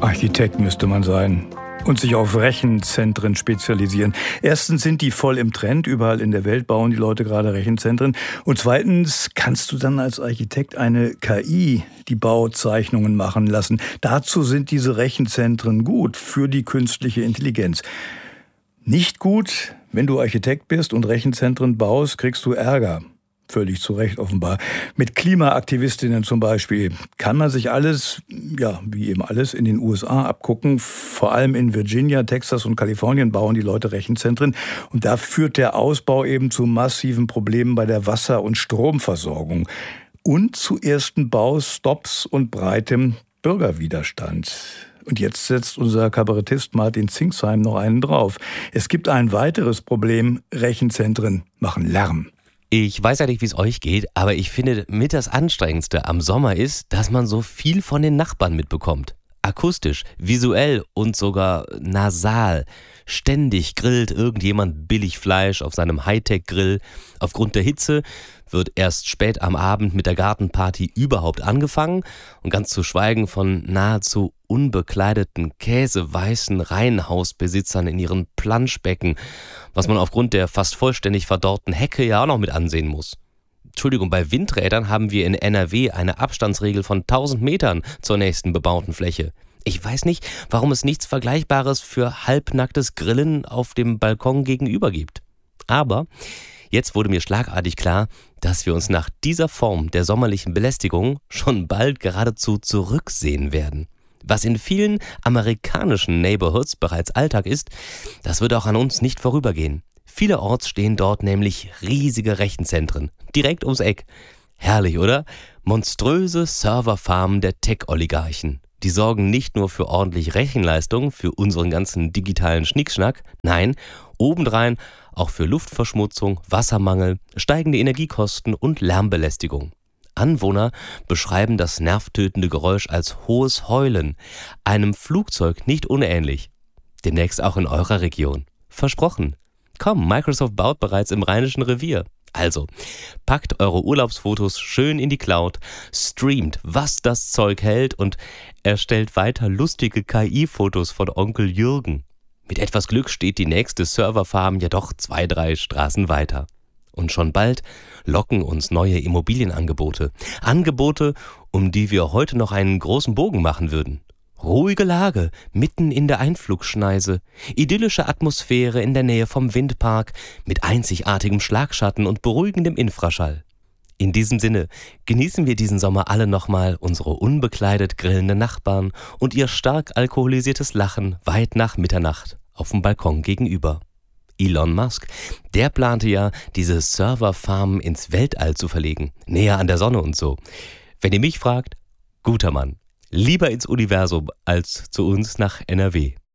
Architekt müsste man sein und sich auf Rechenzentren spezialisieren. Erstens sind die voll im Trend. Überall in der Welt bauen die Leute gerade Rechenzentren. Und zweitens kannst du dann als Architekt eine KI die Bauzeichnungen machen lassen. Dazu sind diese Rechenzentren gut für die künstliche Intelligenz. Nicht gut, wenn du Architekt bist und Rechenzentren baust, kriegst du Ärger. Völlig zu Recht offenbar. Mit Klimaaktivistinnen zum Beispiel kann man sich alles, ja, wie eben alles, in den USA abgucken. Vor allem in Virginia, Texas und Kalifornien bauen die Leute Rechenzentren. Und da führt der Ausbau eben zu massiven Problemen bei der Wasser- und Stromversorgung. Und zu ersten Baustops und breitem Bürgerwiderstand. Und jetzt setzt unser Kabarettist Martin Zingsheim noch einen drauf. Es gibt ein weiteres Problem. Rechenzentren machen Lärm. Ich weiß ja nicht, wie es euch geht, aber ich finde, mit das Anstrengendste am Sommer ist, dass man so viel von den Nachbarn mitbekommt. Akustisch, visuell und sogar nasal. Ständig grillt irgendjemand billig Fleisch auf seinem Hightech-Grill. Aufgrund der Hitze wird erst spät am Abend mit der Gartenparty überhaupt angefangen und ganz zu schweigen von nahezu unbekleideten, käseweißen Reihenhausbesitzern in ihren Planschbecken, was man aufgrund der fast vollständig verdorrten Hecke ja auch noch mit ansehen muss. Entschuldigung, bei Windrädern haben wir in NRW eine Abstandsregel von 1000 Metern zur nächsten bebauten Fläche. Ich weiß nicht, warum es nichts Vergleichbares für halbnacktes Grillen auf dem Balkon gegenüber gibt. Aber jetzt wurde mir schlagartig klar, dass wir uns nach dieser Form der sommerlichen Belästigung schon bald geradezu zurücksehen werden. Was in vielen amerikanischen Neighborhoods bereits Alltag ist, das wird auch an uns nicht vorübergehen. Vielerorts stehen dort nämlich riesige Rechenzentren, direkt ums Eck. Herrlich, oder? Monströse Serverfarmen der Tech-Oligarchen. Die sorgen nicht nur für ordentlich Rechenleistung, für unseren ganzen digitalen Schnickschnack, nein, obendrein auch für Luftverschmutzung, Wassermangel, steigende Energiekosten und Lärmbelästigung. Anwohner beschreiben das nervtötende Geräusch als hohes Heulen, einem Flugzeug nicht unähnlich. Demnächst auch in eurer Region. Versprochen. Komm, Microsoft baut bereits im Rheinischen Revier. Also, packt eure Urlaubsfotos schön in die Cloud, streamt, was das Zeug hält und erstellt weiter lustige KI-Fotos von Onkel Jürgen. Mit etwas Glück steht die nächste Serverfarm ja doch 2-3 Straßen weiter. Und schon bald locken uns neue Immobilienangebote. Angebote, um die wir heute noch einen großen Bogen machen würden. Ruhige Lage, mitten in der Einflugschneise, idyllische Atmosphäre in der Nähe vom Windpark, mit einzigartigem Schlagschatten und beruhigendem Infraschall. In diesem Sinne genießen wir diesen Sommer alle nochmal unsere unbekleidet grillenden Nachbarn und ihr stark alkoholisiertes Lachen weit nach Mitternacht auf dem Balkon gegenüber. Elon Musk, der plante ja, diese Serverfarmen ins Weltall zu verlegen, näher an der Sonne und so. Wenn ihr mich fragt, guter Mann. Lieber ins Universum als zu uns nach NRW.